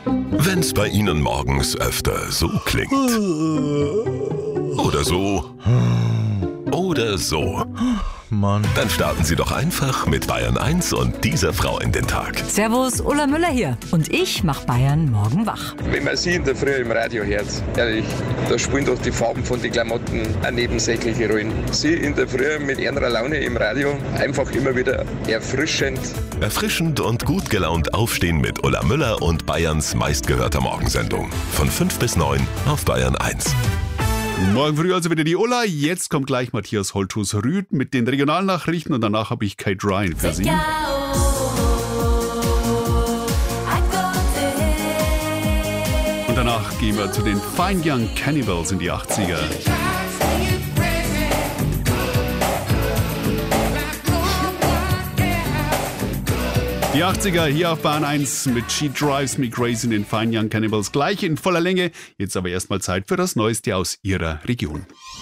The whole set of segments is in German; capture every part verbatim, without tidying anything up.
Wenn's bei Ihnen morgens öfter so klingt. Oder so. Oder so. Mann. Dann starten Sie doch einfach mit Bayern eins und dieser Frau in den Tag. Servus, Ulla Müller hier. Und ich mach Bayern morgen wach. Wenn man sie in der Früh im Radio hört, ehrlich, da spielen doch die Farben von den Klamotten eine nebensächliche Rolle. Sie in der Früh mit ihrer Laune im Radio, einfach immer wieder erfrischend. Erfrischend und gut gelaunt aufstehen mit Ulla Müller und Bayerns meistgehörter Morgensendung. Von fünf bis neun auf Bayern eins. Morgen früh also wieder die Ulla. Jetzt kommt gleich Matthias Holthus-Rüd mit den Regionalnachrichten und danach habe ich Kate Ryan für Sie. Und danach gehen wir zu den Fine Young Cannibals in die achtziger. Die achtziger hier auf Bahn eins mit She Drives Me Crazy in den Fine Young Cannibals. Gleich in voller Länge. Jetzt aber erstmal Zeit für das Neueste aus Ihrer Region.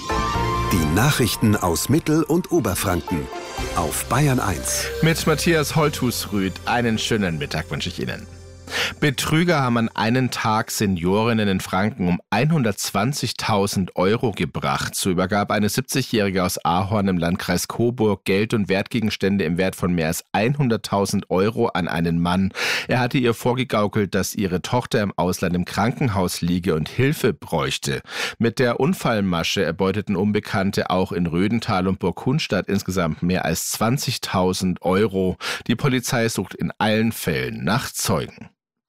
Die Nachrichten aus Mittel- und Oberfranken auf Bayern eins. Mit Matthias Holthus-Rüd einen schönen Mittag wünsche ich Ihnen. Betrüger haben an einem Tag Seniorinnen in Franken um hundertzwanzigtausend Euro gebracht. So übergab eine siebzigjährige aus Ahorn im Landkreis Coburg Geld- und Wertgegenstände im Wert von mehr als hunderttausend Euro an einen Mann. Er hatte ihr vorgegaukelt, dass ihre Tochter im Ausland im Krankenhaus liege und Hilfe bräuchte. Mit der Unfallmasche erbeuteten Unbekannte auch in Rödental und Burgkunstadt insgesamt mehr als zwanzigtausend Euro. Die Polizei sucht in allen Fällen nach Zeugen.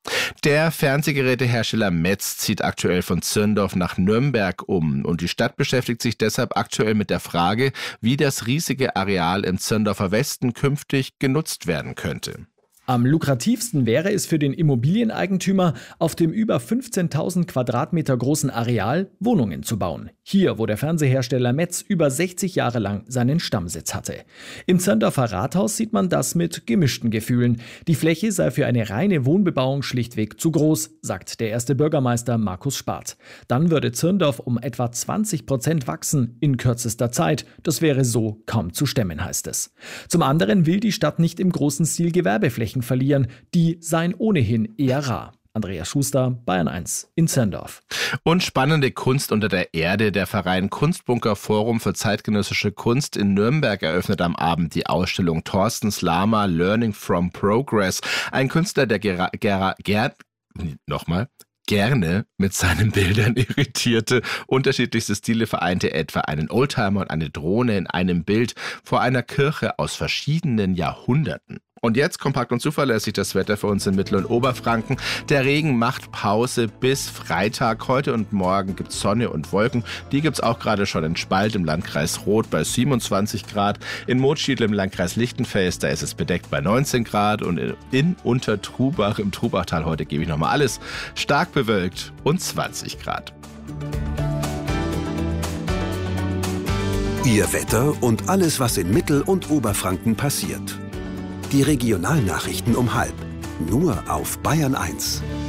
Der Fernsehgerätehersteller Metz zieht aktuell von Zirndorf nach Nürnberg um und die Stadt beschäftigt sich deshalb aktuell mit der Frage, wie das riesige Areal im Zirndorfer Westen künftig genutzt werden könnte. Am lukrativsten wäre es für den Immobilieneigentümer, auf dem über fünfzehntausend Quadratmeter großen Areal Wohnungen zu bauen. Hier, wo der Fernsehersteller Metz über sechzig Jahre lang seinen Stammsitz hatte. Im Zirndorfer Rathaus sieht man das mit gemischten Gefühlen. Die Fläche sei für eine reine Wohnbebauung schlichtweg zu groß, sagt der erste Bürgermeister Markus Spart. Dann würde Zirndorf um etwa zwanzig Prozent wachsen in kürzester Zeit. Das wäre so kaum zu stemmen, heißt es. Zum anderen will die Stadt nicht im großen Stil Gewerbeflächen verlieren. Die seien ohnehin eher rar. Andreas Schuster, Bayern eins in Zirndorf. Und spannende Kunst unter der Erde. Der Verein Kunstbunker Forum für zeitgenössische Kunst in Nürnberg eröffnet am Abend die Ausstellung Thorsten Slama Learning from Progress. Ein Künstler, der gera- gera- ger- nochmal gerne mit seinen Bildern irritierte, unterschiedlichste Stile vereinte, etwa einen Oldtimer und eine Drohne in einem Bild vor einer Kirche aus verschiedenen Jahrhunderten. Und jetzt kompakt und zuverlässig das Wetter für uns in Mittel- und Oberfranken. Der Regen macht Pause bis Freitag. Heute und morgen gibt es Sonne und Wolken. Die gibt es auch gerade schon in Spalt im Landkreis Roth bei siebenundzwanzig Grad. In Motschiedl im Landkreis Lichtenfels, da ist es bedeckt bei neunzehn Grad. Und in, in Untertrubach im Trubachtal, heute gebe ich nochmal alles, stark bewölkt und zwanzig Grad. Ihr Wetter und alles, was in Mittel- und Oberfranken passiert. Die Regionalnachrichten um halb. Nur auf Bayern eins.